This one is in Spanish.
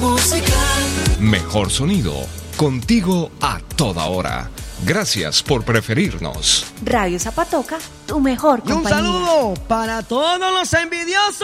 musical. Mejor sonido, contigo a toda hora. Gracias por preferirnos. Radio Zapatoca, tu mejor compañía. Y un saludo para todos los envidiosos.